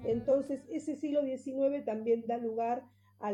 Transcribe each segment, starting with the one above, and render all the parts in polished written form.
Entonces, ese siglo XIX también da lugar a,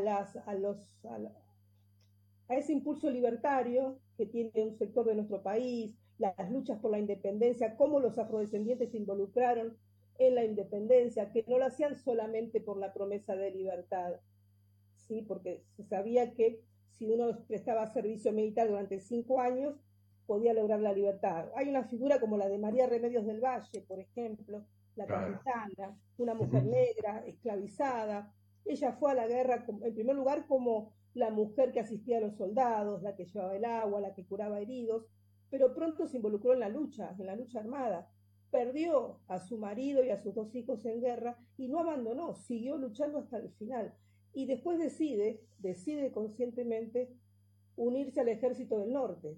a ese impulso libertario que tiene un sector de nuestro país, las luchas por la independencia, cómo los afrodescendientes se involucraron en la independencia, que no lo hacían solamente por la promesa de libertad, ¿sí? Porque se sabía que si uno prestaba servicio militar durante 5 años, podía lograr la libertad. Hay una figura como la de María Remedios del Valle, por ejemplo, la Claro. capitana, una mujer Ujú. negra, esclavizada. Ella fue a la guerra, en primer lugar, como la mujer que asistía a los soldados, la que llevaba el agua, la que curaba heridos, pero pronto se involucró en la lucha armada. Perdió a su marido y a sus 2 hijos en guerra y no abandonó, siguió luchando hasta el final. Y después decide conscientemente unirse al ejército del norte,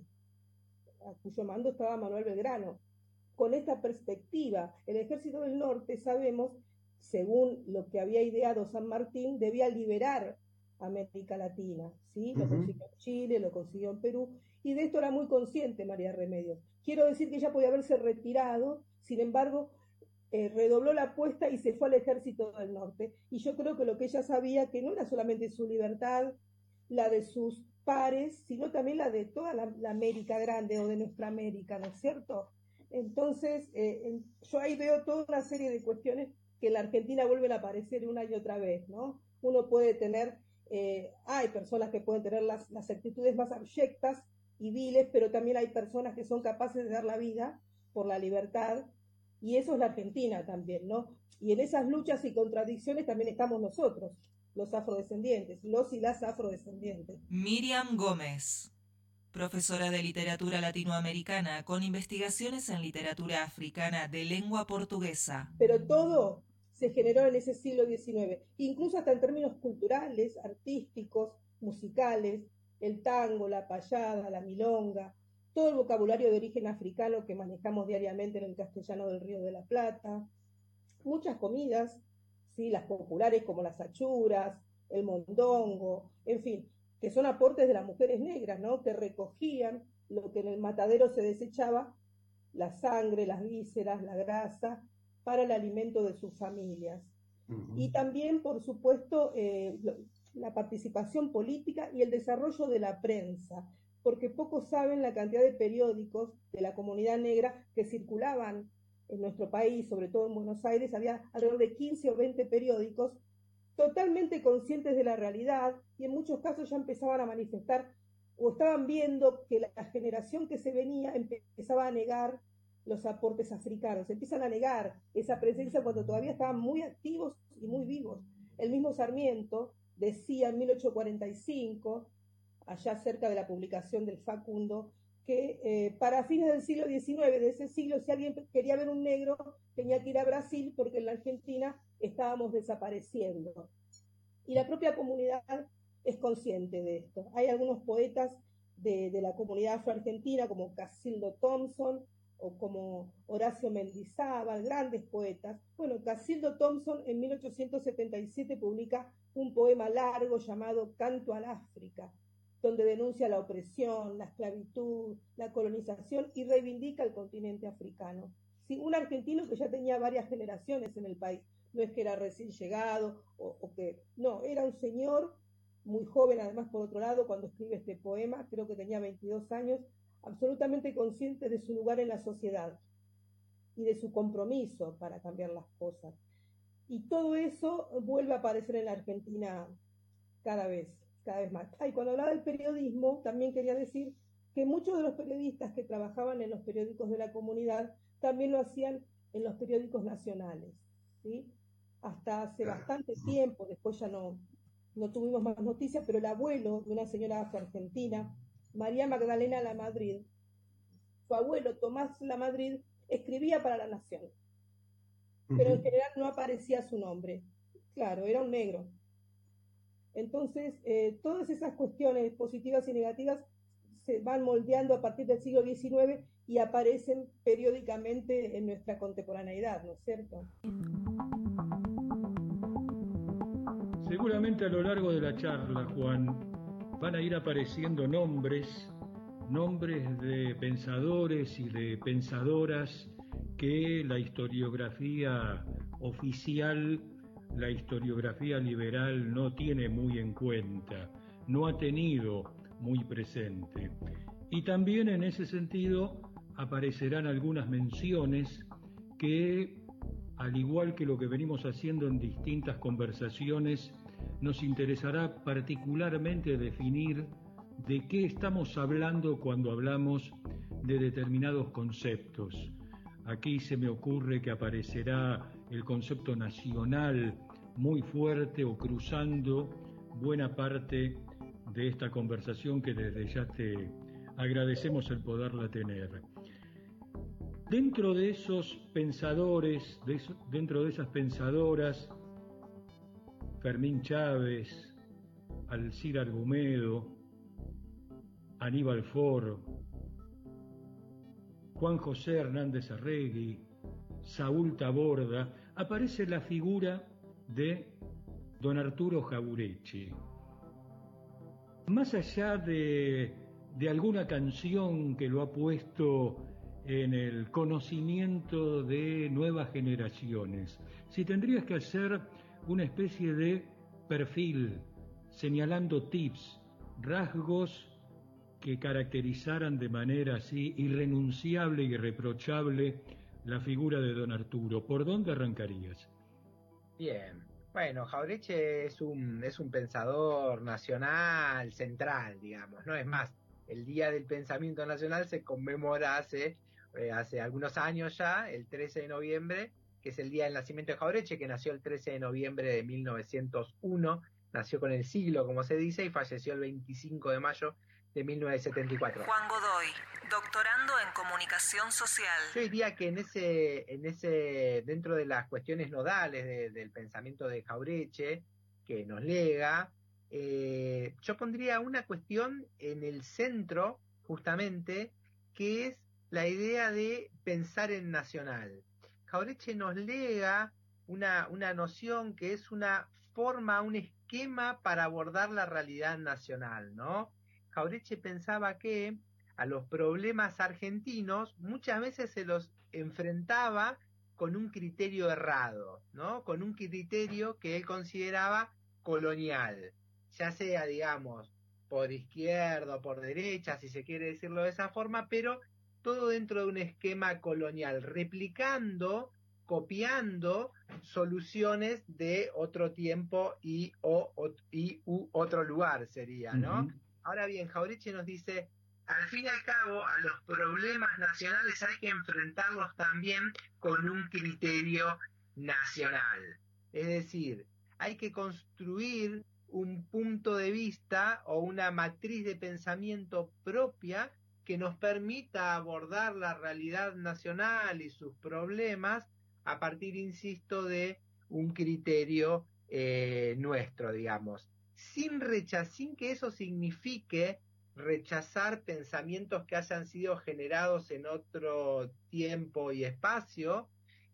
a cuyo mando estaba Manuel Belgrano. Con esta perspectiva, el ejército del norte, sabemos, según lo que había ideado San Martín, debía liberar América Latina, ¿sí? Lo Ujú. consiguió en Chile, lo consiguió en Perú, y de esto era muy consciente María Remedios. Quiero decir que ella podía haberse retirado, sin embargo, redobló la apuesta y se fue al ejército del norte. Y yo creo que lo que ella sabía, que no era solamente su libertad, la de sus pares, sino también la de toda la América grande o de nuestra América, ¿no es cierto? Entonces, yo ahí veo toda una serie de cuestiones que en la Argentina vuelven a aparecer una y otra vez, ¿no? Uno puede tener, hay personas que pueden tener las actitudes más abyectas y viles, pero también hay personas que son capaces de dar la vida por la libertad, y eso es la Argentina también, ¿no? Y en esas luchas y contradicciones también estamos nosotros, los afrodescendientes, los y las afrodescendientes. Miriam Gómez, profesora de literatura latinoamericana con investigaciones en literatura africana de lengua portuguesa. Pero todo se generó en ese siglo XIX, incluso hasta en términos culturales, artísticos, musicales, el tango, la payada, la milonga, todo el vocabulario de origen africano que manejamos diariamente en el castellano del Río de la Plata, muchas comidas, ¿sí? Las populares como las achuras, el mondongo, en fin, que son aportes de las mujeres negras, ¿no? Que recogían lo que en el matadero se desechaba, la sangre, las vísceras, la grasa, para el alimento de sus familias. Ujú. Y también, por supuesto, la participación política y el desarrollo de la prensa, porque pocos saben la cantidad de periódicos de la comunidad negra que circulaban en nuestro país, sobre todo en Buenos Aires. Había alrededor de 15 o 20 periódicos totalmente conscientes de la realidad, y en muchos casos ya empezaban a manifestar o estaban viendo que la generación que se venía empezaba a negar los aportes africanos, empiezan a negar esa presencia cuando todavía estaban muy activos y muy vivos. El mismo Sarmiento decía en 1845, allá cerca de la publicación del Facundo, que para fines del siglo XIX, de ese siglo, si alguien quería ver un negro, tenía que ir a Brasil, porque en la Argentina estábamos desapareciendo. Y la propia comunidad es consciente de esto. Hay algunos poetas de la comunidad afroargentina, como Casildo Thompson o como Horacio Mendizábal, grandes poetas. Bueno, Casildo Thompson en 1877 publica un poema largo llamado Canto al África, donde denuncia la opresión, la esclavitud, la colonización y reivindica el continente africano. Sí, un argentino que ya tenía varias generaciones en el país, no es que era recién llegado o que, no, era un señor muy joven, además, por otro lado, cuando escribe este poema, creo que tenía 22 años, absolutamente consciente de su lugar en la sociedad y de su compromiso para cambiar las cosas. Y todo eso vuelve a aparecer en la Argentina cada vez más. Y cuando hablaba del periodismo, también quería decir que muchos de los periodistas que trabajaban en los periódicos de la comunidad también lo hacían en los periódicos nacionales, ¿sí? Hasta hace Claro. bastante Ujú. tiempo, después ya no tuvimos más noticias, pero el abuelo de una señora afroargentina, María Magdalena La Madrid, su abuelo Tomás La Madrid, escribía para La Nación, pero en Ujú. general no aparecía su nombre. Claro, era un negro. Entonces, todas esas cuestiones positivas y negativas se van moldeando a partir del siglo XIX y aparecen periódicamente en nuestra contemporaneidad, ¿no es cierto? Seguramente a lo largo de la charla, Juan, van a ir apareciendo nombres de pensadores y de pensadoras que la historiografía oficial la historiografía liberal no tiene muy en cuenta, no ha tenido muy presente. Y también en ese sentido aparecerán algunas menciones que, al igual que lo que venimos haciendo en distintas conversaciones, nos interesará particularmente definir de qué estamos hablando cuando hablamos de determinados conceptos. Aquí se me ocurre que aparecerá el concepto nacional muy fuerte o cruzando buena parte de esta conversación que desde ya te agradecemos el poderla tener. Dentro de esos pensadores, dentro de esas pensadoras, Fermín Chávez, Alcira Argumedo, Aníbal Foro, Juan José Hernández Arregui, Saúl Taborda, aparece la figura de don Arturo Jauretche. Más allá de alguna canción que lo ha puesto en el conocimiento de nuevas generaciones, si tendrías que hacer una especie de perfil, señalando tips, rasgos que caracterizaran de manera así irrenunciable y irreprochable la figura de don Arturo, ¿por dónde arrancarías? Bien, bueno, Jauretche es un pensador nacional central, digamos, ¿no? Es más, el Día del Pensamiento Nacional se conmemora hace algunos años ya, el 13 de noviembre, que es el día del nacimiento de Jauretche, que nació el 13 de noviembre de 1901, nació con el siglo, como se dice, y falleció el 25 de mayo de 1974. Juan Godoy, doctorando en comunicación social. Yo diría que dentro de las cuestiones nodales del pensamiento de Jauretche, que nos lega, yo pondría una cuestión en el centro, justamente, que es la idea de pensar en nacional. Jauretche nos lega una noción que es una forma, un esquema para abordar la realidad nacional, ¿no? Jauretche pensaba que a los problemas argentinos muchas veces se los enfrentaba con un criterio errado, ¿no? Con un criterio que él consideraba colonial, ya sea, digamos, por izquierda o por derecha, si se quiere decirlo de esa forma, pero todo dentro de un esquema colonial, replicando, copiando soluciones de otro tiempo y otro lugar sería, ¿no? Uh-huh. Ahora bien, Jauretche nos dice, al fin y al cabo, a los problemas nacionales hay que enfrentarlos también con un criterio nacional. Es decir, hay que construir un punto de vista o una matriz de pensamiento propia que nos permita abordar la realidad nacional y sus problemas a partir, insisto, de un criterio nuestro, digamos. Sin que eso signifique rechazar pensamientos que hayan sido generados en otro tiempo y espacio,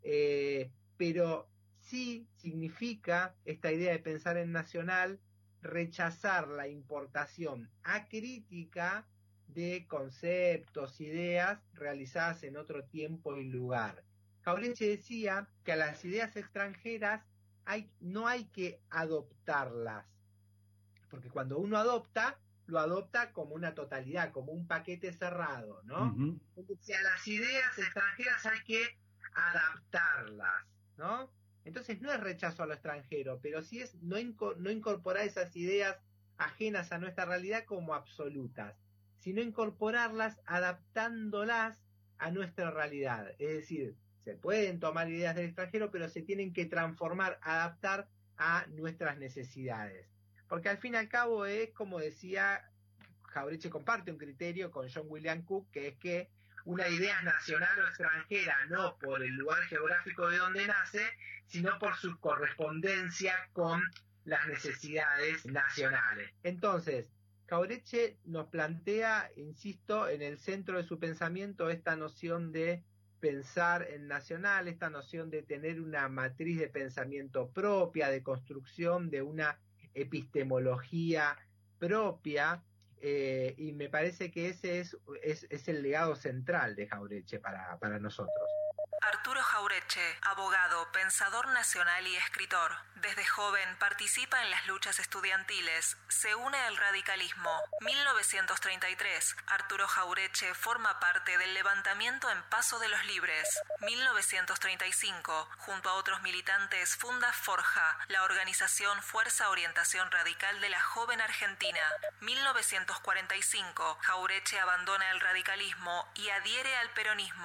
pero sí significa esta idea de pensar en nacional, rechazar la importación acrítica de conceptos, ideas realizadas en otro tiempo y lugar. Jauretche decía que a las ideas extranjeras no hay que adoptarlas, porque cuando uno adopta, lo adopta como una totalidad, como un paquete cerrado, ¿no? Uh-huh. Entonces, a las ideas extranjeras hay que adaptarlas, ¿no? Entonces, no es rechazo a lo extranjero, pero sí es no incorporar esas ideas ajenas a nuestra realidad como absolutas, sino incorporarlas adaptándolas a nuestra realidad. Es decir, se pueden tomar ideas del extranjero, pero se tienen que transformar, adaptar a nuestras necesidades. Porque al fin y al cabo es, como decía, Jauretche comparte un criterio con John William Cook, que es que una idea es nacional o extranjera no por el lugar geográfico de donde nace, sino por su correspondencia con las necesidades nacionales. Entonces, Jauretche nos plantea, insisto, en el centro de su pensamiento esta noción de pensar en nacional, esta noción de tener una matriz de pensamiento propia, de construcción de una epistemología propia, y me parece que ese es el legado central de Jauretche para nosotros. Arturo Jauretche, abogado, pensador nacional y escritor, Desde joven participa en las luchas estudiantiles, se une al radicalismo. 1933, Arturo Jauretche forma parte del levantamiento en Paso de los Libres. 1935, junto a otros militantes, funda Forja, la organización Fuerza Orientación Radical de la Joven Argentina. 1945, Jauretche abandona el radicalismo y adhiere al peronismo.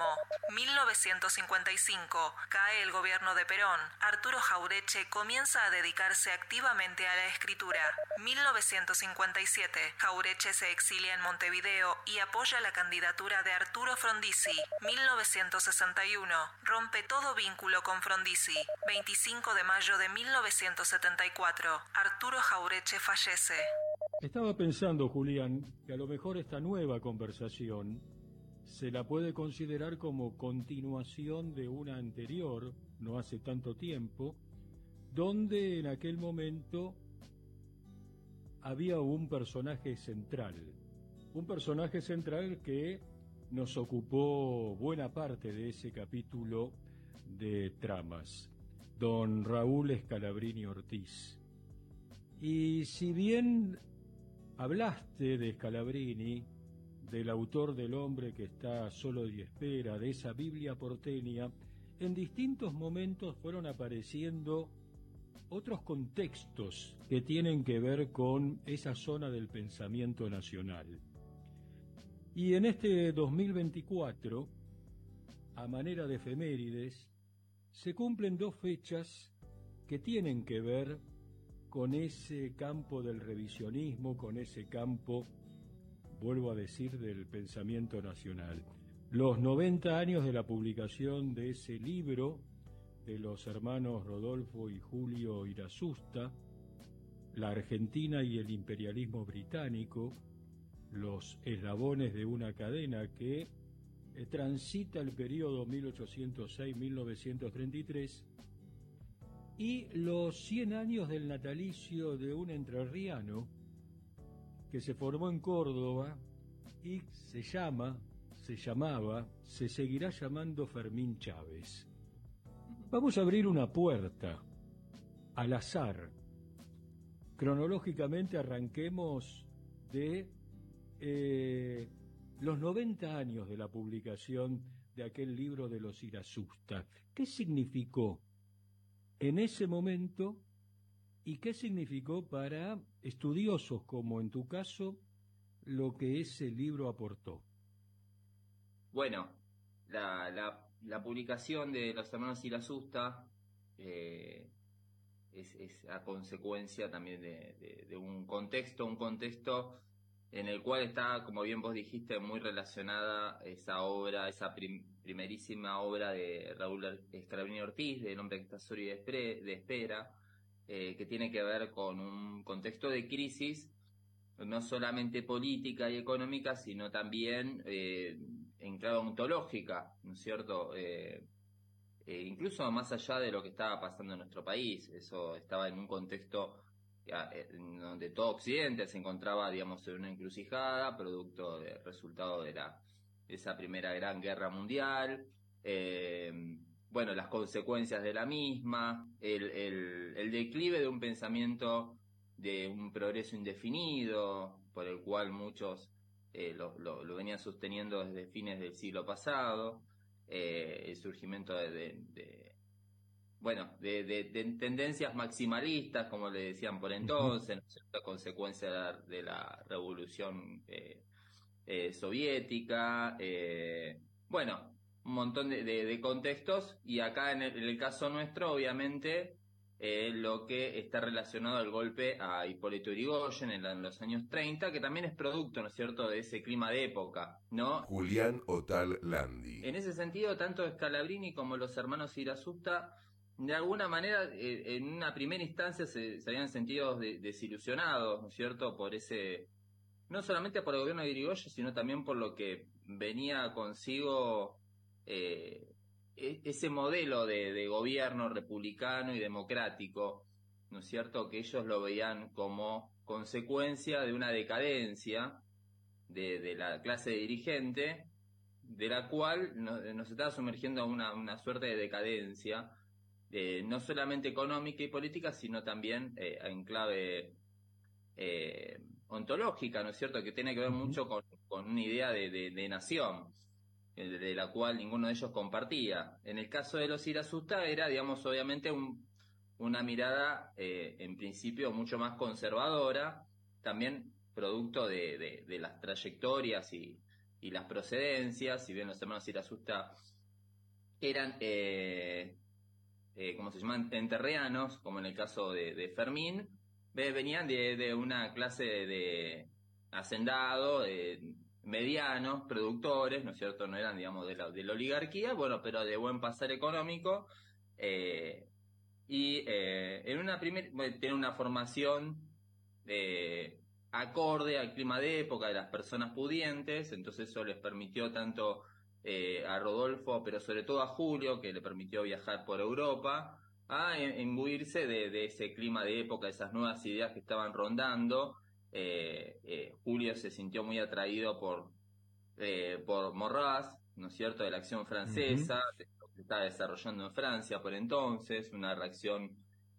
1955, cae el gobierno de Perón. Arturo Jauretche comienza a dedicarse activamente a la escritura. 1957, Jauretche se exilia en Montevideo y apoya la candidatura de Arturo Frondizi. 1961, rompe todo vínculo con Frondizi. 25 de mayo de 1974, Arturo Jauretche fallece. Estaba pensando, Julián, que a lo mejor esta nueva conversación se la puede considerar como continuación de una anterior, no hace tanto tiempo, donde en aquel momento había un personaje central que nos ocupó buena parte de ese capítulo de tramas, don Raúl Scalabrini Ortiz. Y si bien hablaste de Scalabrini, del autor del hombre que está solo y espera, de esa Biblia porteña, en distintos momentos fueron apareciendo otros contextos que tienen que ver con esa zona del pensamiento nacional. Y en este 2024, a manera de efemérides, se cumplen dos fechas que tienen que ver con ese campo del revisionismo, con ese campo, vuelvo a decir, del pensamiento nacional. Los 90 años de la publicación de ese libro de los hermanos Rodolfo y Julio Irazusta, La Argentina y el imperialismo británico, los eslabones de una cadena que transita el periodo 1806-1933, y los 100 años del natalicio de un entrerriano que se formó en Córdoba y se seguirá llamando Fermín Chávez. Vamos a abrir una puerta al azar. Cronológicamente arranquemos de los 90 años de la publicación de aquel libro de los Irazusta. ¿Qué significó en ese momento y qué significó para estudiosos como en tu caso lo que ese libro aportó? Bueno, la publicación de los hermanos Irazusta es a consecuencia también de un contexto en el cual está, como bien vos dijiste, muy relacionada esa obra, esa primerísima obra de Raúl Scalabrini Ortiz, del hombre que está solo y de espera, que tiene que ver con un contexto de crisis, no solamente política y económica, sino también en clave ontológica, ¿no es cierto? Incluso más allá de lo que estaba pasando en nuestro país. Eso estaba en un contexto donde todo Occidente se encontraba, digamos, en una encrucijada, producto del resultado de esa primera gran guerra mundial, bueno, las consecuencias de la misma, el declive de un pensamiento de un progreso indefinido, por el cual muchos lo venían sosteniendo desde fines del siglo pasado, el surgimiento de tendencias maximalistas, como le decían por entonces, ¿no es cierto? Consecuencia de la revolución soviética, un montón de contextos, y acá en el caso nuestro, obviamente, lo que está relacionado al golpe a Hipólito Yrigoyen en los años 30, que también es producto, ¿no es cierto?, de ese clima de época, ¿no? Julián Otal Landi. En ese sentido, tanto Scalabrini como los hermanos Irazusta, de alguna manera, en una primera instancia se habían sentido desilusionados, ¿no es cierto?, por ese, no solamente por el gobierno de Yrigoyen, sino también por lo que venía consigo ese modelo de gobierno republicano y democrático, ¿no es cierto?, que ellos lo veían como consecuencia de una decadencia de la clase dirigente, de la cual nos estaba sumergiendo a una suerte de decadencia, no solamente económica y política, sino también en clave ontológica, ¿no es cierto?, que tiene que ver mucho con una idea de nación, de la cual ninguno de ellos compartía. En el caso de los Irasusta era, digamos, obviamente una mirada en principio mucho más conservadora, también producto de las trayectorias y las procedencias. Si bien los hermanos Irasusta eran ¿cómo se llaman?, enterreanos, como en el caso de Fermín, venían de una clase de hacendado, medianos, productores, ¿no es cierto?, no eran, digamos, de la oligarquía, bueno, pero de buen pasar económico, y en una primera, bueno, tiene una formación acorde al clima de época de las personas pudientes, entonces eso les permitió tanto a Rodolfo, pero sobre todo a Julio, que le permitió viajar por Europa, a imbuirse de ese clima de época, de esas nuevas ideas que estaban rondando. Julio se sintió muy atraído por Maurras, ¿no es cierto?, de la acción francesa, de lo que estaba desarrollando en Francia por entonces, una reacción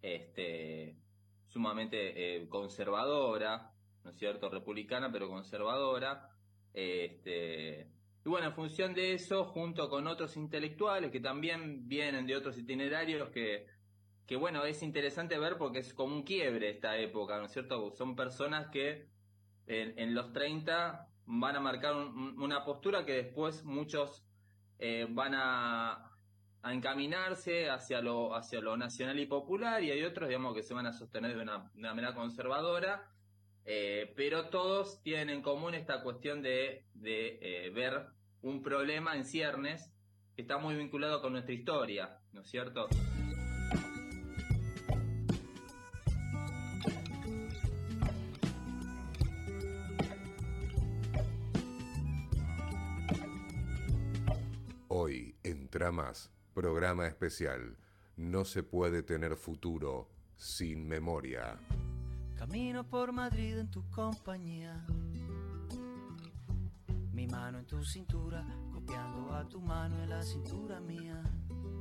sumamente conservadora, ¿no es cierto?, republicana pero conservadora. Y bueno, en función de eso, junto con otros intelectuales que también vienen de otros itinerarios, que bueno, es interesante ver porque es como un quiebre esta época, ¿no es cierto? Son personas que en los 30 van a marcar una postura que después muchos van a encaminarse hacia lo nacional y popular, y hay otros, digamos, que se van a sostener de una manera conservadora, pero todos tienen en común esta cuestión de ver un problema en ciernes que está muy vinculado con nuestra historia, ¿no es cierto? Hoy, en Tramas, programa especial. No se puede tener futuro sin memoria. Camino por Madrid en tu compañía, mi mano en tu cintura, copiando a tu mano en la cintura mía.